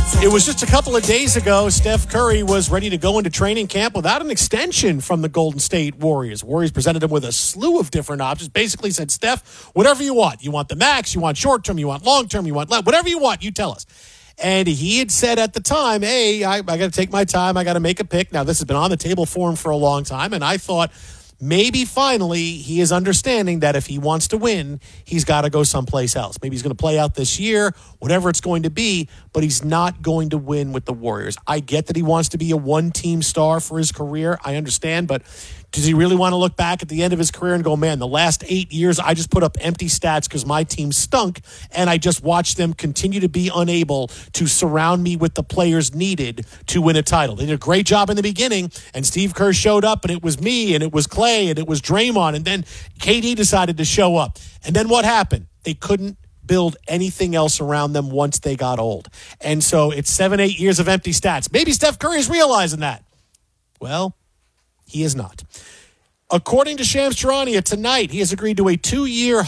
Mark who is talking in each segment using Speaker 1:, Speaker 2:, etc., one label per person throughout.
Speaker 1: It was just a couple of days ago, Steph Curry was ready to go into training camp without an extension from the Golden State Warriors. Warriors presented him with a slew of different options, basically said, Steph, whatever you want. You want the max, you want short-term, you want long-term, you want whatever you want, you tell us. And he had said at the time, hey, I got to take my time, I got to make a pick. Now, this has been on the table for him for a long time, and I thought maybe finally he is understanding that if he wants to win, he's got to go someplace else. Maybe he's going to play out this year, whatever it's going to be, but he's not going to win with the Warriors. I get that he wants to be a one-team star for his career. I understand, but does he really want to look back at the end of his career and go, man, the last 8 years I just put up empty stats because my team stunk, and I just watched them continue to be unable to surround me with the players needed to win a title. They did a great job in the beginning, and Steve Kerr showed up, and it was me, and it was Clay, and it was Draymond, and then KD decided to show up. And then what happened? They couldn't build anything else around them once they got old. And so it's 7-8 years of empty stats. Maybe Steph Curry is realizing that. Well, he is not. According to Shams Charania, tonight he has agreed to a 2-year,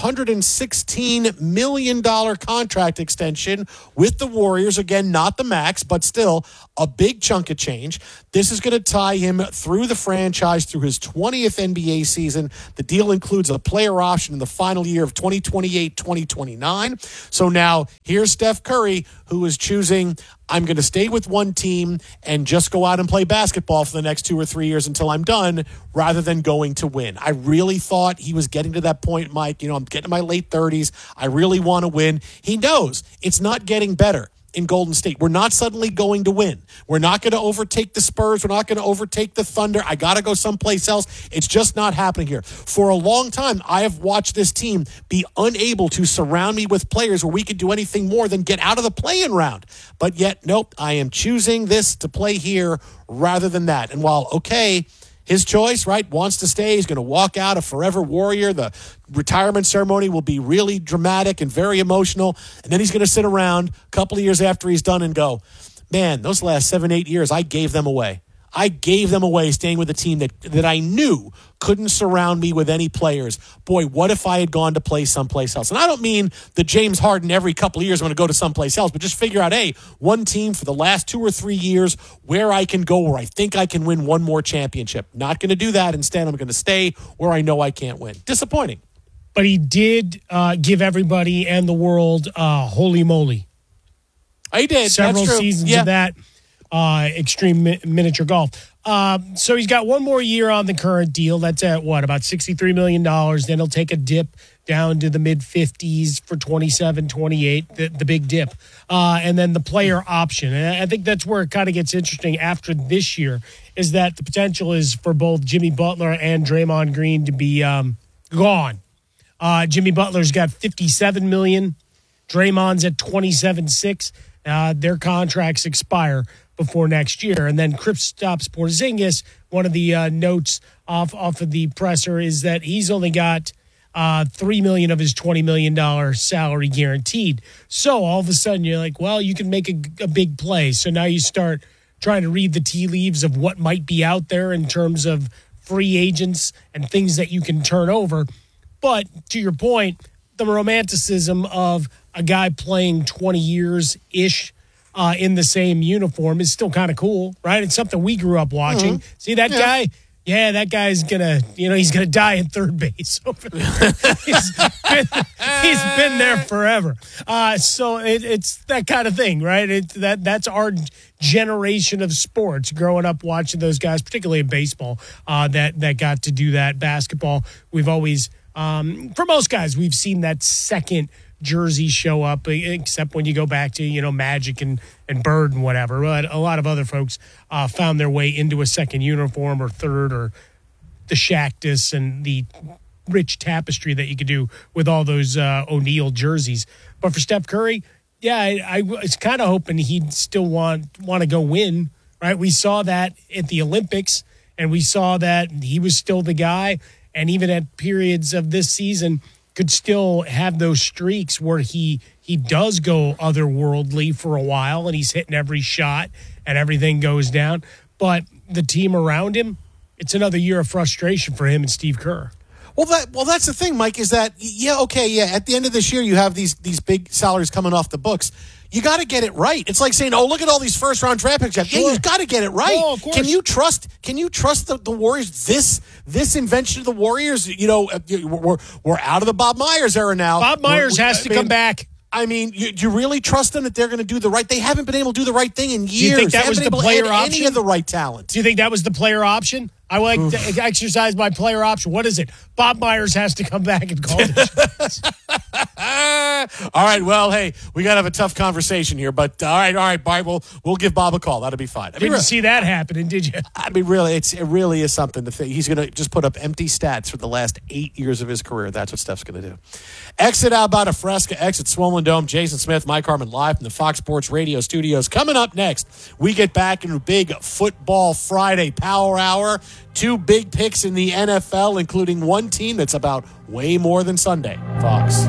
Speaker 1: $116 million contract extension with the Warriors. Again, not the max, but still a big chunk of change. This is going to tie him through the franchise through his 20th NBA season. The deal includes a player option in the final year of 2028-2029. So now here's Steph Curry, who is choosing, I'm going to stay with one team and just go out and play basketball for the next 2 or 3 years until I'm done, rather than going to win. I really thought he was getting to that point, Mike. I'm getting to my late 30s. I really want to win. He knows it's not getting better in Golden State. We're not suddenly going to win. We're not going to overtake the Spurs. We're not going to overtake the Thunder. I got to go someplace else. It's just not happening here. For a long time, I have watched this team be unable to surround me with players where we could do anything more than get out of the play-in round. But yet, nope, I am choosing this to play here rather than that. And while, okay, his choice, right, wants to stay. He's going to walk out a forever Warrior. The retirement ceremony will be really dramatic and very emotional. And then he's going to sit around a couple of years after he's done and go, man, those last 7-8 years, I gave them away. I gave them away staying with a team that I knew couldn't surround me with any players. Boy, what if I had gone to play someplace else? And I don't mean that James Harden every couple of years I'm going to go to someplace else, but just figure out, hey, one team for the last 2 or 3 years where I can go, where I think I can win one more championship. Not going to do that. Instead, I'm going to stay where I know I can't win. Disappointing.
Speaker 2: But he did give everybody and the world holy moly.
Speaker 1: He did.
Speaker 2: Several
Speaker 1: That's true.
Speaker 2: seasons of that. Extreme miniature golf. So he's got one more year on the current deal. That's at about $63 million. Then he'll take a dip down to the mid-50s for 27, 28, the big dip. And then the player option. And I think that's where it kind of gets interesting after this year, is that the potential is for both Jimmy Butler and Draymond Green to be gone. Jimmy Butler's got $57 million. Draymond's at $27.6. Their contracts expire before next year. And then Kristaps Porzingis, one of the notes off of the presser is that he's only got $3 million of his $20 million salary guaranteed. So all of a sudden you're like, well, you can make a big play. So now you start trying to read the tea leaves of what might be out there in terms of free agents and things that you can turn over. But to your point, the romanticism of a guy playing 20 years-ish in the same uniform is still kind of cool, right? It's something we grew up watching. Mm-hmm. See that guy? Yeah, that guy's he's gonna die at third base. he's been there forever. So it's that kind of thing, right? That's our generation of sports. Growing up watching those guys, particularly in baseball, that got to do that. Basketball, we've always, for most guys, we've seen that second jersey show up, except when you go back to, Magic and Bird and whatever. But a lot of other folks found their way into a second uniform or third, or the Shaqtus and the rich tapestry that you could do with all those O'Neal jerseys. But for Steph Curry, I was kind of hoping he'd still want to go win, right? We saw that at the Olympics, and we saw that he was still the guy. And even at periods of this season, could still have those streaks where he does go otherworldly for a while and he's hitting every shot and everything goes down. But the team around him, it's another year of frustration for him and Steve Kerr.
Speaker 1: Well, that's the thing, Mike, is that, at the end of this year, you have these big salaries coming off the books. You got to get it right. It's like saying, look at all these first-round draft picks. Sure. Yeah, you got to get it right.
Speaker 2: Oh, of course.
Speaker 1: Can you trust the Warriors? This invention of the Warriors, we're out of the Bob Myers era now.
Speaker 2: Bob Myers has to come back.
Speaker 1: I mean, you really trust them that they're going to do the right? They haven't been able to do the right thing in years.
Speaker 2: Do you think that was the player option?
Speaker 1: Any of the right talent?
Speaker 2: Do you think that was the player option? I like to exercise my player option. What is it? Bob Myers has to come back and call it.
Speaker 1: All right. Well, hey, we got to have a tough conversation here, but all right. Bart, we'll give Bob a call. That'll be fine.
Speaker 2: Didn't see that happening, did you?
Speaker 1: I mean, really, it really is something to think. He's going to just put up empty stats for the last 8 years of his career. That's what Steph's going to do. Exit out by Fresca, exit Swollen Dome. Jason Smith, Mike Harmon, live from the Fox Sports Radio studios. Coming up next, we get back into Big Football Friday Power Hour. 2 big picks in the NFL, including one team that's about way more than Sunday. Fox.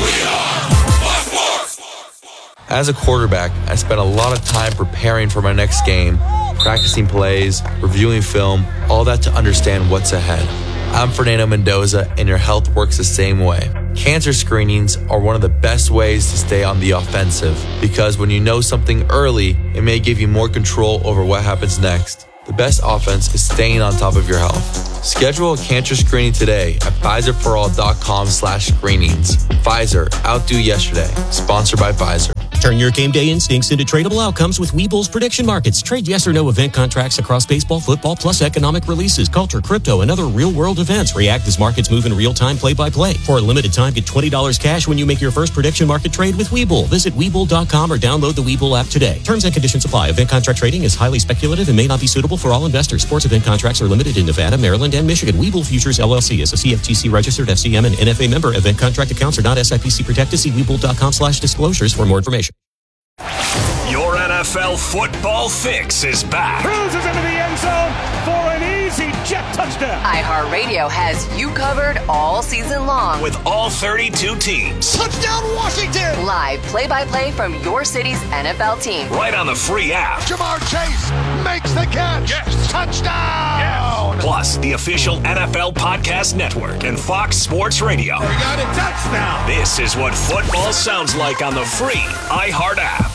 Speaker 3: As a quarterback, I spent a lot of time preparing for my next game, practicing plays, reviewing film, all that to understand what's ahead. I'm Fernando Mendoza, and your health works the same way. Cancer screenings are one of the best ways to stay on the offensive, because when you know something early, it may give you more control over what happens next. The best offense is staying on top of your health. Schedule a cancer screening today at Pfizerforall.com/screenings. Pfizer, outdo yesterday. Sponsored by Pfizer.
Speaker 4: Turn your game day instincts into tradable outcomes with Webull's prediction markets. Trade yes or no event contracts across baseball, football, plus economic releases, culture, crypto, and other real-world events. React as markets move in real time, play-by-play. For a limited time, get $20 cash when you make your first prediction market trade with Webull. Visit Webull.com or download the Webull app today. Terms and conditions apply. Event contract trading is highly speculative and may not be suitable for all investors. Sports event contracts are limited in Nevada, Maryland, and Michigan. Webull Futures LLC is a CFTC registered FCM and NFA member. Event contract accounts are not SIPC protected. See Webull.com/disclosures for more information.
Speaker 5: Your NFL football fix is back.
Speaker 6: Cruises into the end zone for an easy jet touchdown.
Speaker 7: iHeartRadio has you covered all season long.
Speaker 5: With all 32 teams.
Speaker 6: Touchdown Washington.
Speaker 7: Live play-by-play from your city's NFL team.
Speaker 5: Right on the free app.
Speaker 6: Jamar Chase makes the catch. Yes. Touchdown. Yes.
Speaker 5: Plus, the official NFL Podcast Network and Fox Sports Radio.
Speaker 6: We got a touchdown.
Speaker 5: This is what football sounds like on the free iHeart app.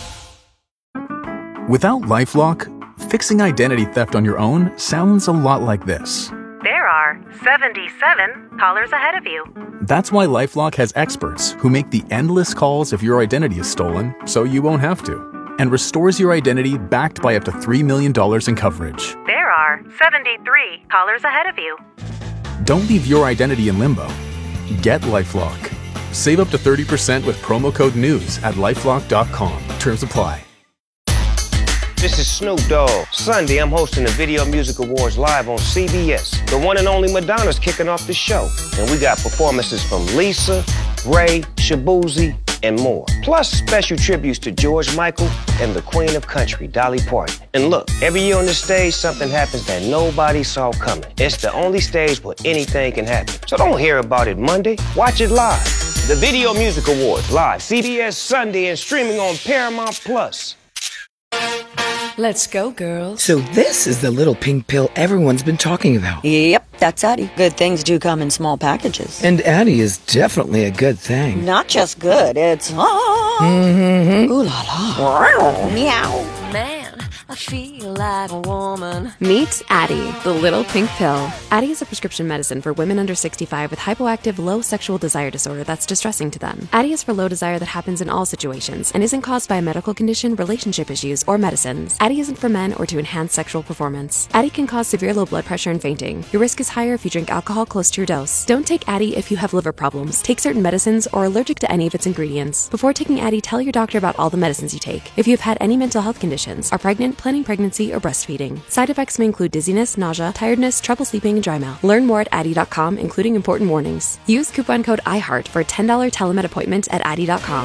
Speaker 8: Without LifeLock, fixing identity theft on your own sounds a lot like this.
Speaker 9: There are 77 callers ahead of you.
Speaker 8: That's why LifeLock has experts who make the endless calls if your identity is stolen, so you won't have to, and restores your identity backed by up to $3 million in coverage.
Speaker 9: There are 73 callers ahead of you.
Speaker 8: Don't leave your identity in limbo. Get LifeLock. Save up to 30% with promo code NEWS at LifeLock.com. Terms apply.
Speaker 10: This is Snoop Dogg. Sunday, I'm hosting the Video Music Awards live on CBS. The one and only Madonna's kicking off the show. And we got performances from Lisa, Ray, Shabuzi, and more. Plus special tributes to George Michael and the Queen of Country, Dolly Parton. And look, every year on the stage, something happens that nobody saw coming. It's the only stage where anything can happen. So don't hear about it Monday. Watch it live. The Video Music Awards live, CBS Sunday, and streaming on Paramount Plus.
Speaker 7: Let's go, girls.
Speaker 11: So this is the little pink pill everyone's been talking about.
Speaker 12: Yep, that's Addie. Good things do come in small packages.
Speaker 11: And Addie is definitely a good thing.
Speaker 12: Not just good, it's ooh la la.
Speaker 7: Meow. Man, I feel like a woman.
Speaker 13: Meet Addie, the little pink pill. Addie is a prescription medicine for women under 65 with hypoactive low sexual desire disorder that's distressing to them. Addie is for low desire that happens in all situations and isn't caused by a medical condition, relationship issues, or medicines. Addie isn't for men or to enhance sexual performance. Addie can cause severe low blood pressure and fainting. Your risk is higher if you drink alcohol close to your dose. Don't take Addie if you have liver problems, take certain medicines, or are allergic to any of its ingredients. Before taking Addie, tell your doctor about all the medicines you take. If you have had any mental health conditions, are pregnant, planning pregnancy, or breastfeeding. Side effects may include dizziness, nausea, tiredness, trouble sleeping, and dry mouth. Learn more at Addie.com, including important warnings. Use coupon code IHEART for a $10 telemed appointment at Addie.com.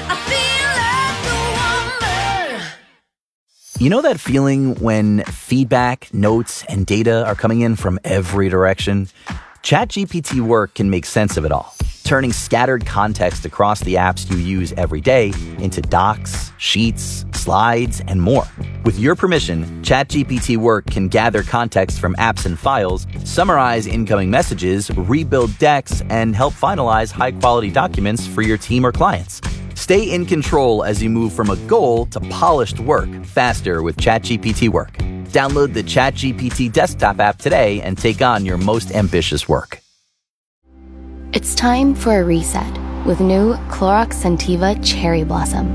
Speaker 14: You know that feeling when feedback, notes, and data are coming in from every direction? ChatGPT Work can make sense of it all. turning scattered context across the apps you use every day into docs, sheets, slides, and more. With your permission, ChatGPT Work can gather context from apps and files, summarize incoming messages, rebuild decks, and help finalize high-quality documents for your team or clients. Stay in control as you move from a goal to polished work faster with ChatGPT Work. Download the ChatGPT desktop app today and take on your most ambitious work.
Speaker 15: It's time for a reset with new Clorox Scentiva Cherry Blossom.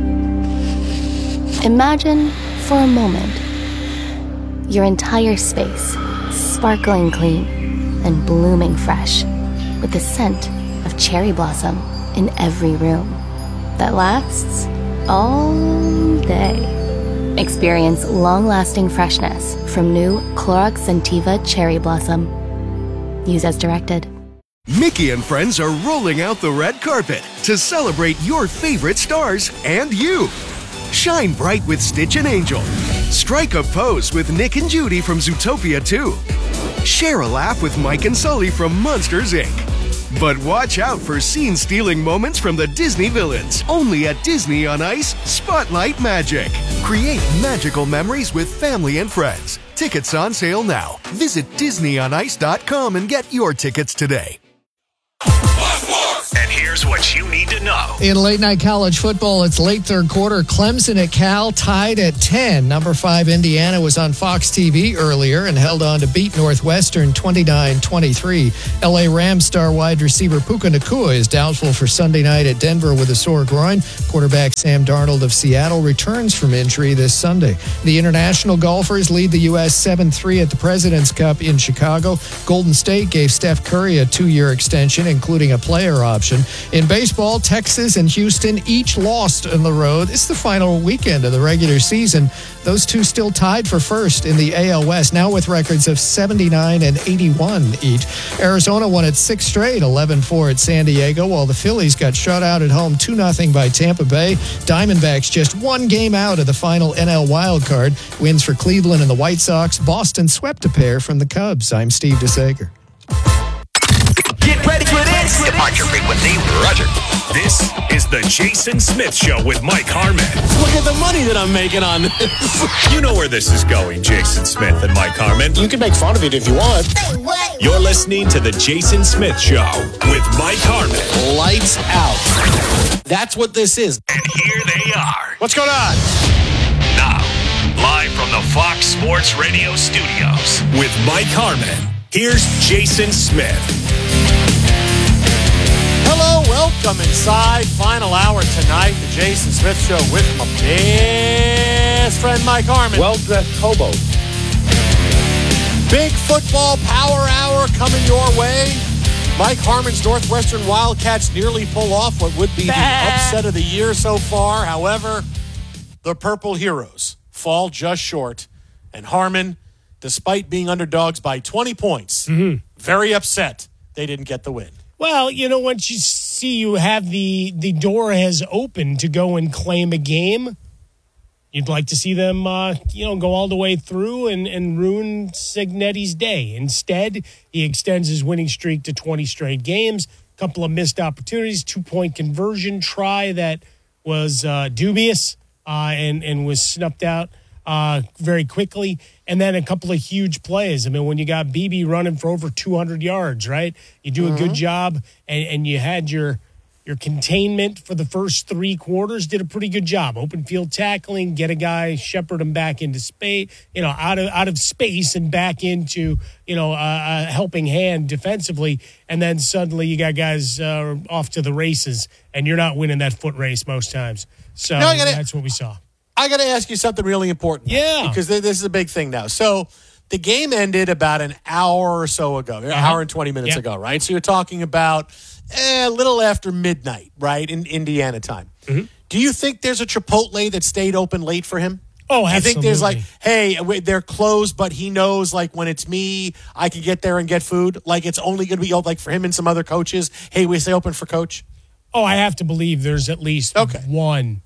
Speaker 15: Imagine, for a moment, your entire space sparkling clean and blooming fresh with the scent of cherry blossom in every room that lasts all day. Experience long-lasting freshness from new Clorox Scentiva Cherry Blossom. Use as directed.
Speaker 16: Mickey and friends are rolling out the red carpet to celebrate your favorite stars and you. Shine bright with Stitch and Angel. Strike a pose with Nick and Judy from Zootopia 2. Share a laugh with Mike and Sully from Monsters, Inc. But watch out for scene-stealing moments from the Disney villains. Only at Disney on Ice, Spotlight Magic. Create magical memories with family and friends. Tickets on sale now. Visit DisneyOnIce.com and get your tickets today.
Speaker 5: And here's what you need to know.
Speaker 17: In late-night college football, it's late third quarter. Clemson at Cal tied at 10. Number 5 Indiana was on Fox TV earlier and held on to beat Northwestern 29-23. L.A. Rams star wide receiver Puka Nacua is doubtful for Sunday night at Denver with a sore groin. Quarterback Sam Darnold of Seattle returns from injury this Sunday. The international golfers lead the U.S. 7-3 at the President's Cup in Chicago. Golden State gave Steph Curry a 2-year extension, including a player option. In baseball, Texas and Houston each lost on the road. It's the final weekend of the regular season. Those two still tied for first in the AL West, now with records of 79 and 81 each. Arizona won its 6th straight, 11-4 at San Diego, while the Phillies got shut out at home 2-0 by Tampa Bay. Diamondbacks just one game out of the final NL wildcard. Wins for Cleveland and the White Sox. Boston swept a pair from the Cubs. I'm Steve DeSager.
Speaker 5: Get ready for this. Departure frequency, Roger. This is the Jason Smith Show with Mike Harmon.
Speaker 1: Look at the money that I'm making on this.
Speaker 5: You know where this is going, Jason Smith and Mike Harmon.
Speaker 1: You can make fun of it if you want.
Speaker 5: You're listening to the Jason Smith Show with Mike Harmon.
Speaker 1: Lights out. That's what this is.
Speaker 5: And here they are.
Speaker 1: What's going on?
Speaker 5: Now, live from the Fox Sports Radio studios with Mike Harmon. Here's Jason Smith.
Speaker 1: Hello, welcome inside. Final hour tonight, the Jason Smith Show with my best friend Mike Harmon.
Speaker 10: Well-dressed hobo.
Speaker 1: Big football power hour coming your way. Mike Harmon's Northwestern Wildcats nearly pull off what would be the upset of the year so far. However, the Purple Heroes fall just short. And Harmon, despite being underdogs by 20 points, very upset they didn't get the win.
Speaker 2: Well, you know, once you see you have the door has opened to go and claim a game, you'd like to see them, go all the way through and ruin Cignetti's day. Instead, he extends his winning streak to 20 straight games, a couple of missed opportunities, 2-point conversion try that was dubious and was snuffed out very quickly, and then a couple of huge plays. I mean, when you got BB running for over 200 yards, right? You do a good job, and you had your containment for the first 3 quarters, did a pretty good job. Open field tackling, get a guy, shepherd him back into space, out of space and back into, a helping hand defensively, and then suddenly you got guys off to the races, and you're not winning that foot race most times. So that's what we saw.
Speaker 1: I got to ask you something really important.
Speaker 2: Yeah.
Speaker 1: Because this is a big thing now. So the game ended about an hour or so ago, an hour and 20 minutes ago, right? So you're talking about a little after midnight, right, in Indiana time. Do you think there's a Chipotle that stayed open late for him?
Speaker 2: Oh, absolutely.
Speaker 1: I think there's like, hey, they're closed, but he knows, like, when it's me, I can get there and get food. Like, it's only going to be, like, for him and some other coaches. Hey, we stay open for Coach?
Speaker 2: Oh, I have to believe there's at least one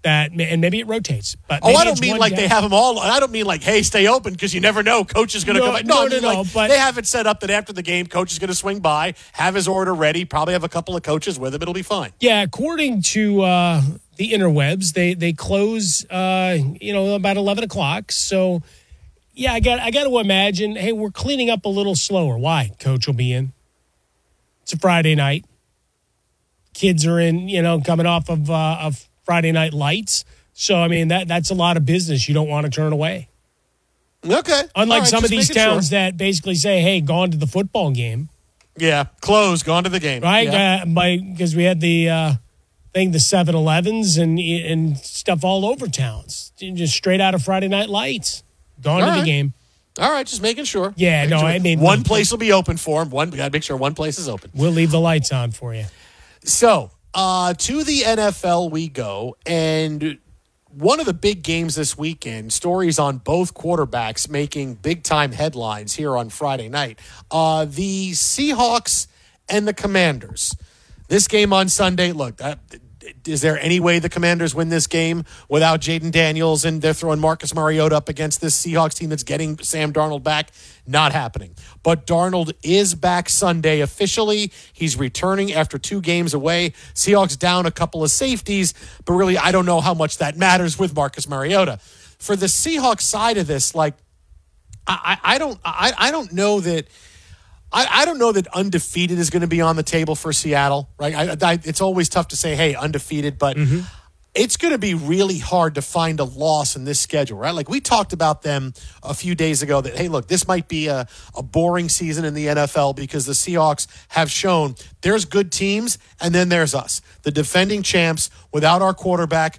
Speaker 2: and maybe it rotates. But
Speaker 1: I don't mean like they have them all. I don't mean like, hey, stay open because you never know. Coach is going to come back. No. But they have it set up that after the game, coach is going to swing by, have his order ready, probably have a couple of coaches with him. It'll be fine.
Speaker 2: Yeah, according to the interwebs, they close, about 11 o'clock. So, yeah, I got to imagine, hey, we're cleaning up a little slower. Why? Coach will be in. It's a Friday night. Kids are in, coming off of Friday night lights. So, I mean, that's a lot of business you don't want to turn away.
Speaker 1: Okay.
Speaker 2: Unlike some of these towns that basically say, hey, gone to the football game.
Speaker 1: Yeah, closed, gone to the game.
Speaker 2: Right?
Speaker 1: Yeah.
Speaker 2: Because we had the 7-Elevens and stuff all over towns. Just straight out of Friday night lights. Gone to the game.
Speaker 1: All right, just making sure.
Speaker 2: Yeah, I mean,
Speaker 1: one place will be open for them. We got to make sure one place is open.
Speaker 2: We'll leave the lights on for you.
Speaker 1: So, to the NFL we go, and one of the big games this weekend, stories on both quarterbacks making big-time headlines here on Friday night. The Seahawks and the Commanders. This game on Sunday, look, is there any way the Commanders win this game without Jaden Daniels and they're throwing Marcus Mariota up against this Seahawks team that's getting Sam Darnold back? Not happening. But Darnold is back Sunday officially. He's returning after 2 games away. Seahawks down a couple of safeties, but really I don't know how much that matters with Marcus Mariota. For the Seahawks side of this, like I don't know that. I don't know that undefeated is going to be on the table for Seattle, right? It's always tough to say, hey, undefeated, but it's going to be really hard to find a loss in this schedule, right? Like we talked about them a few days ago that, hey, look, this might be a boring season in the NFL because the Seahawks have shown there's good teams and then there's us, the defending champs without our quarterback